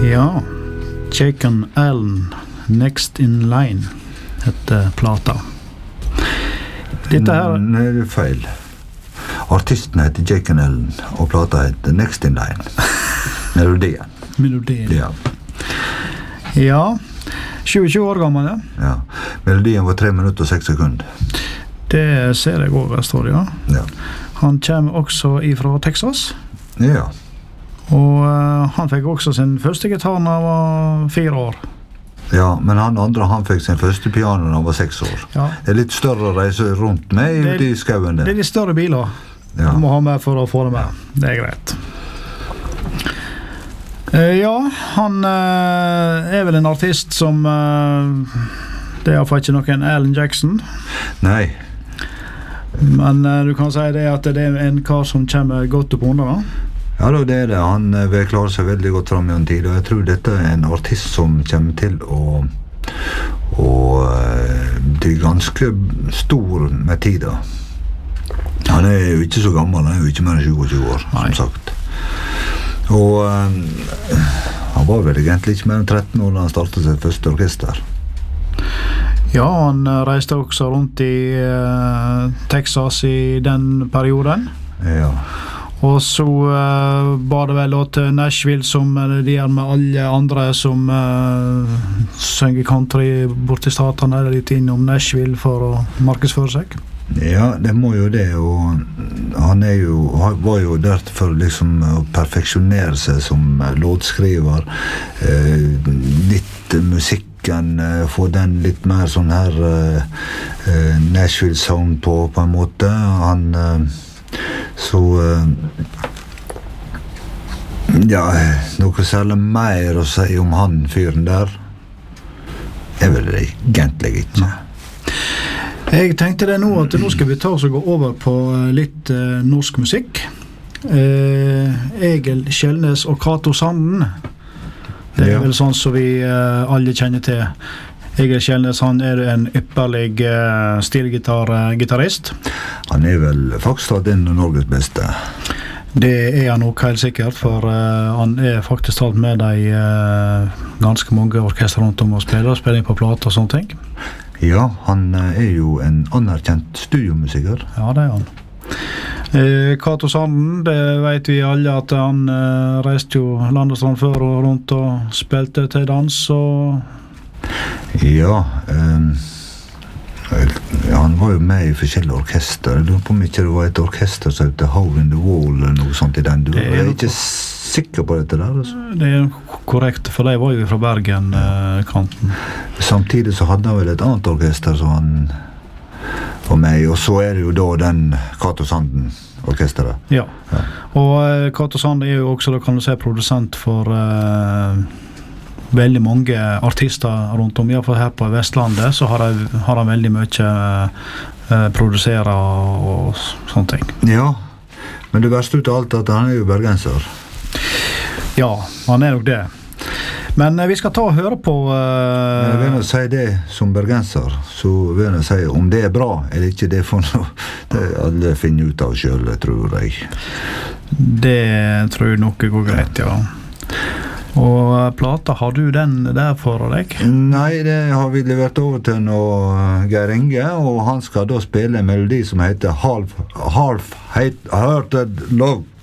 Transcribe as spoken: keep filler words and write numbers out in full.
Ja, Jake and Allen, Next in Line, heter plata. Dette her... Nei, det er feil. Artisten heter Jake and Allen, og plata heter Next in Line. Melodien. Melodien. Ja. Ja, tjue år gammel, ja. Ja. Melodien var tre minutter og seks sekunder. Det ser jeg over, står det, ja. Ja. Han kommer også ifra Texas. Ja. Og uh, han fikk også sin første gitar når han var fire år. Ja, men han andre, han fikk sin første piano når han var seks år. Ja. Det er litt større å reise rundt med Det er- ute i skauen der. Det er litt større biler. Ja. Du må ha med for å få det med. Det er greit. Eh, ja, han eh, er vel en artist som eh, det er iallfall ikke noen Alan Jackson. Nei. Men eh, du kan si det at det er en kar som kommer godt opp under da. Ja, da, det er det. Han eh, vil klare seg veldig godt frem i en tid, og jeg tror dette er en artist som kommer til å og eh, bli ganske stor med tida. Han er jo ikke så gammel, han er jo ikke mer enn tjue år, Nei. som sagt. Og eh, han var vel egentlig ikke mer enn tretten år da han startet sitt første orkester. Ja, han eh, reiste også rundt i eh, Texas i den perioden. Ja. Og så uh, var det vel da til Nashville som uh, de er med alle andre som uh, synger country bort i statene, eller litt innom Nashville for å markedsføre seg. Ja, det må jo det, og han er jo, han var jo der for liksom å perfeksjonere seg som låtskriver, eh, litt musikken, eh, få den litt mer sånn her eh, Nashville sound på, på en måte. Han eh, så eh, ja, noe særlig mer å si om han fyren der er vel det egentlig ikke. Jeg tenkte det nå at nå skal vi ta oss og gå over på litt uh, norsk musikk. Uh, Egil Kjellnes og Cato Sanden. Det er Ja. vel sånn som vi uh, alle kjenner til. Egil Kjellnes, han er en ypperlig uh, stilgitar-gitarist. Han er vel faktisk en av Norges beste. Det er han nok helt sikkert, for uh, han er faktisk talt med de uh, ganske mange orkester rundt om og spiller, spiller inn på plater og sånne ting. Ja, han eh, er jo en anerkjent studiomusiker. Ja, det er han. Eh, Cato Sanden, det vet vi alle at han eh, reiste jo land og strand før og rundt og spilte til dans og... Ja, eh, ja, han var jo med i forskjellige orkester. Jeg lurer på om ikke det var et orkester som heter Hole in the Wall eller noe sånt i den. Du Det er er noe- ikke sikker på dette der, altså. Det er korrekt, for de var jo fra Bergen-kanten. Samtidig så hadde han vel et annet orkester som han var med i, og så er det jo da den Cato Sanden-orkesteret. Ja. Ja. Og eh, Cato Sanden er jo også, da kan du si, produsent for eh, veldig mange artister rundt om. I hvert fall her på Vestlandet så har de, har de veldig mye eh, produsere og sånne ting. Ja, men det verste ut av alt er at han er jo bergenser. Ja, han er nok det. Men eh, vi skal ta og høre på... eh, Men jeg vil nå si det som bergenser, så vil jeg si om det er bra eller ikke, det får noe, det alle finner ut av selv, tror jeg. Det tror jeg nok går greit, ja. Og eh, plata, har du den der for deg? Nei, det har vi levert over til noe Geir Inge, og han skal da spille en melodi som heter Half, Half Hearted Love.